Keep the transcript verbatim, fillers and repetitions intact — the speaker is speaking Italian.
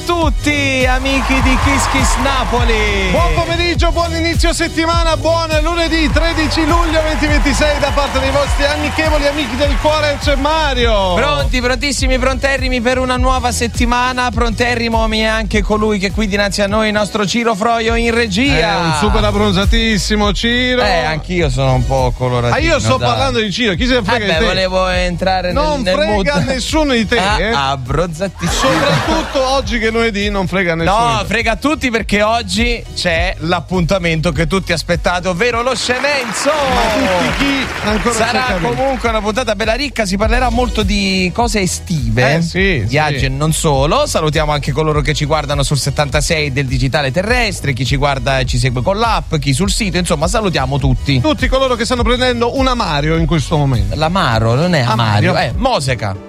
tutti, amici di Kiss Kiss Napoli. Buon pomeriggio, buon inizio settimana, buon lunedì tredici luglio duemilaventisei da parte dei vostri amichevoli amici del cuore. C'è Mario. Pronti, prontissimi, pronterrimi per una nuova settimana. Pronterrimo è anche colui che qui dinanzi a noi, il nostro Ciro Froio in regia. È un super abbronzatissimo Ciro. Eh, anch'io sono un po' coloratino. Ah, io sto dai. parlando di Ciro, chi se ne frega eh beh, di te? volevo entrare non nel, nel frega mood. nessuno di te, ah, eh? Abbronzatissimo. Soprattutto oggi che è lunedì non frega nessuno. No, frega a tutti perché oggi c'è l'appuntamento che tutti aspettate, ovvero lo scemenzo. Ma tutti chi ancora Sarà comunque una puntata bella ricca, si parlerà molto di cose estive, eh, sì, viaggi sì. e non solo. Salutiamo anche coloro che ci guardano sul settantasei del digitale terrestre, chi ci guarda e ci segue con l'app, chi sul sito, insomma salutiamo tutti. Tutti coloro che stanno prendendo un Amario in questo momento. L'amaro non è Amario, Amario. eh, Moseca.